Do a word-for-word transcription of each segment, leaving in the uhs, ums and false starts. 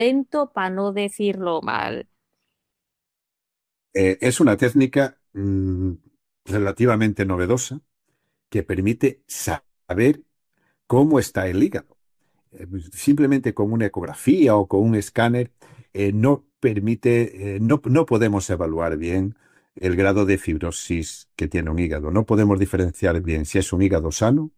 Lento para no decirlo mal. Eh, es una técnica mm, relativamente novedosa que permite saber cómo está el hígado. Eh, simplemente con una ecografía o con un escáner eh, no permite, eh, no, no podemos evaluar bien el grado de fibrosis que tiene un hígado. No podemos diferenciar bien si es un hígado sano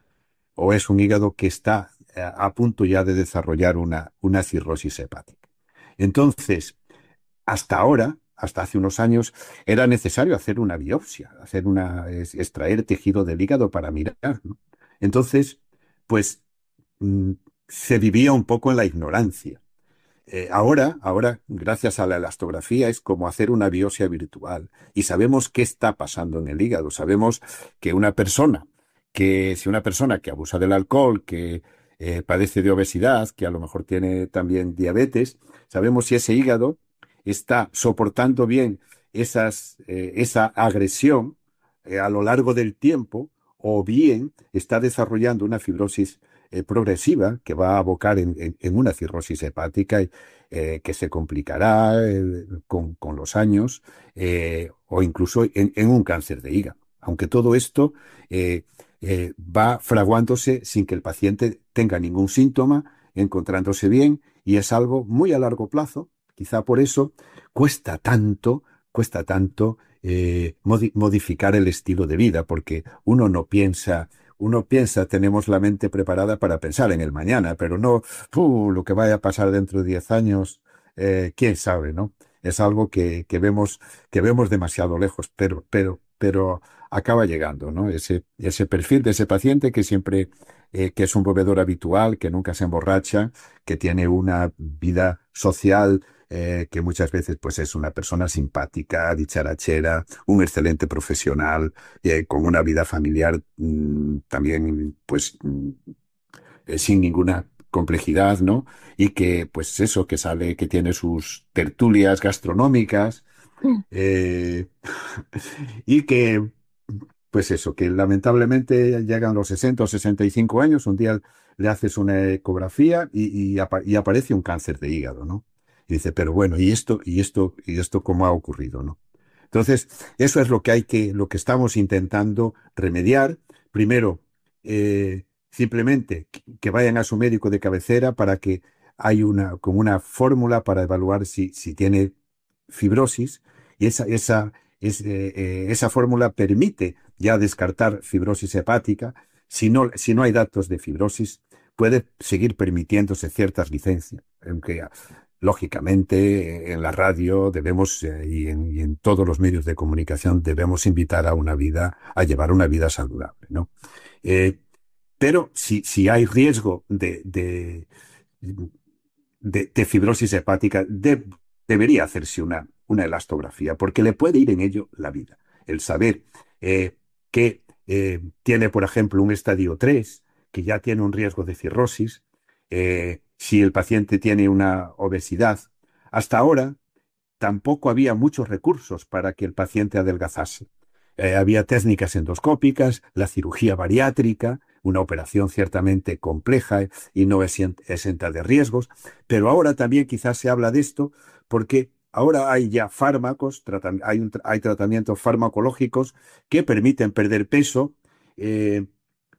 o es un hígado que está eh, a punto ya de desarrollar una, una cirrosis hepática. Entonces, hasta ahora, hasta hace unos años, era necesario hacer una biopsia, hacer una, es- extraer tejido del hígado para mirar, ¿no? Entonces, pues mm, se vivía un poco en la ignorancia. Eh, ahora, ahora, gracias a la elastografía, es como hacer una biopsia virtual y sabemos qué está pasando en el hígado. Sabemos que una persona, que si una persona que abusa del alcohol, que eh, padece de obesidad, que a lo mejor tiene también diabetes, sabemos si ese hígado está soportando bien esas, eh, esa agresión eh, a lo largo del tiempo o bien está desarrollando una fibrosis eh, progresiva que va a abocar en, en- en una cirrosis hepática eh, que se complicará eh, con, con los años eh, o incluso en, en un cáncer de hígado. Aunque todo esto eh, eh, va fraguándose sin que el paciente tenga ningún síntoma, encontrándose bien, y es algo muy a largo plazo. Quizá por eso cuesta tanto, cuesta tanto eh, modi- modificar el estilo de vida, porque uno no piensa, uno piensa, tenemos la mente preparada para pensar en el mañana, pero no, ¡puh! Lo que vaya a pasar dentro de diez años, eh, quién sabe, ¿no? Es algo que, que vemos, que vemos demasiado lejos, pero, pero, pero acaba llegando, ¿no? Ese, ese perfil de ese paciente que siempre, eh, que es un bebedor habitual, que nunca se emborracha, que tiene una vida social eh, que muchas veces pues es una persona simpática, dicharachera, un excelente profesional, eh, con una vida familiar mm, también pues mm, eh, sin ninguna complejidad, ¿no? Y que pues eso, que sale, que tiene sus tertulias gastronómicas eh, y que pues eso, que lamentablemente llegan los sesenta o sesenta y cinco años, un día le haces una ecografía y, y apa- y aparece un cáncer de hígado, ¿no? Y dice, pero bueno, ¿y esto, y esto, y esto cómo ha ocurrido, ¿no? Entonces, eso es lo que hay que, lo que estamos intentando remediar. Primero, eh, simplemente que que vayan a su médico de cabecera para que hay una, como una fórmula para evaluar si, si tiene fibrosis y esa, esa, es, eh, eh, esa fórmula permite ya descartar fibrosis hepática. Si no, si no hay datos de fibrosis, puede seguir permitiéndose ciertas licencias, aunque lógicamente, en la radio debemos, eh, y, en, y en todos los medios de comunicación debemos invitar a una vida, a llevar una vida saludable, ¿no? Eh, pero si, si hay riesgo de, de, de, de fibrosis hepática, de- debería hacerse una, una elastografía, porque le puede ir en ello la vida. El saber eh, que eh, tiene, por ejemplo, un estadio tres, que ya tiene un riesgo de cirrosis, eh, si el paciente tiene una obesidad. Hasta ahora tampoco había muchos recursos para que el paciente adelgazase. Eh, había técnicas endoscópicas, la cirugía bariátrica, una operación ciertamente compleja y no exenta de riesgos, pero ahora también quizás se habla de esto porque ahora hay ya fármacos, hay, un, hay tratamientos farmacológicos que permiten perder peso eh,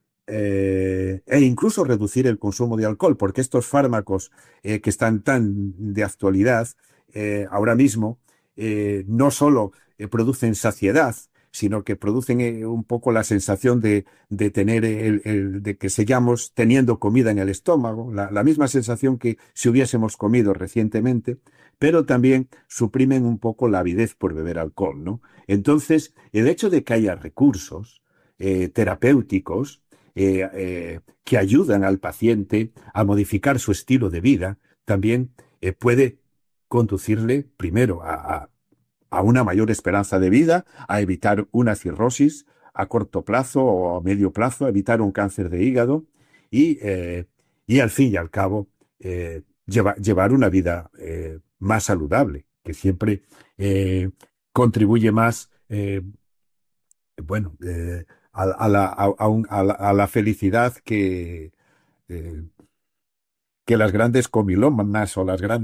eh, e incluso reducir el consumo de alcohol, porque estos fármacos eh, que están tan de actualidad eh, ahora mismo eh, no solo eh, producen saciedad, sino que producen eh, un poco la sensación de, de tener el, el- de que sigamos teniendo comida en el estómago, la, la misma sensación que si hubiésemos comido recientemente, pero también suprimen un poco la avidez por beber alcohol, ¿no? Entonces, el hecho de que haya recursos eh, terapéuticos eh, eh, que ayudan al paciente a modificar su estilo de vida, también eh, puede conducirle primero a, a- a una mayor esperanza de vida, a evitar una cirrosis a corto plazo o a medio plazo, a evitar un cáncer de hígado y, eh, y al fin y al cabo eh, lleva- llevar una vida eh, más saludable, que siempre eh, contribuye más eh, bueno, eh, a, a la, a, a un- a la, a la felicidad que, eh, que las grandes comilonas o las grandes